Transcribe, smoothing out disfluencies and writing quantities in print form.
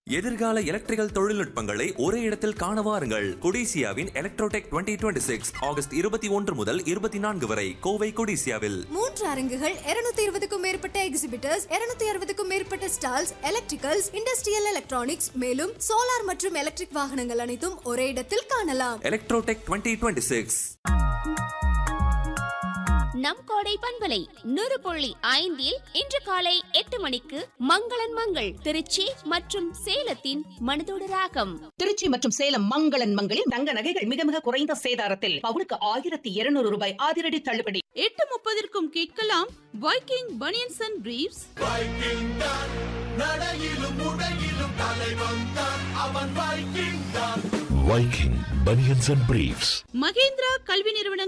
எதிர்கால எலக்ட்ரிக்கல் தொழில்நுட்பங்களை ஒரே இடத்தில் காண வாருங்கள். கொடிசியாவின் எலக்ட்ரோடெக் 2026 ஆகஸ்ட் 21 முதல் 24 வரை கோவை கொடிசியாவில் 3 அரங்குகள், 220க்கும் மேற்பட்ட எக்ஸிபிட்டர்ஸ், 260க்கும் மேற்பட்ட ஸ்டால்ஸ், எலக்ட்ரிக்கல்ஸ், இண்டஸ்ட்ரியல் எலக்ட்ரானிக்ஸ், மேலும் சோலார் மற்றும் எலக்ட்ரிக் வாகனங்கள் அனைத்தும் ஒரே இடத்தில் காணலாம். எலக்ட்ரோடெக் 2026. நம் கோடை பண்பலை 100.5 இன்று காலை 8 மணிக்கு மங்களன் மங்கள் திருச்சி மற்றும் சேலத்தின் மனதோடு ராகம். திருச்சி மற்றும் சேலம் மங்களன் மங்களில் தங்க நகைகள் மிக மிக குறைந்த சேதாரத்தில் பவுனுக்கு 1200 ரூபாய் அதிரடி தள்ளுபடி. 8:30 கேட்கலாம் Viking banians and briefs. Viking banians and briefs. Mahindra கல்வி நிறுவனம்